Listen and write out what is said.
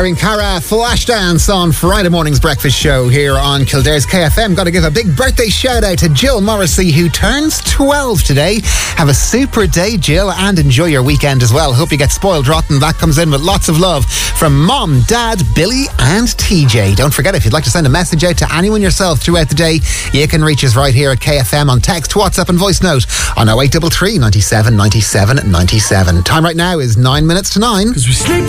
Irene Cara, Flashdance on Friday morning's breakfast show here on Kildare's KFM. Got to give a big birthday shout out to Jill Morrissey, who turns 12 today. Have a super day, Jill, and enjoy your weekend as well. Hope you get spoiled rotten. That comes in with lots of love from Mom, Dad, Billy and TJ. Don't forget, if you'd like to send a message out to anyone yourself throughout the day, you can reach us right here at KFM on text, WhatsApp and voice note on 0833 97 97 97. Time right now is 9 minutes to 9. 'Cause we sleep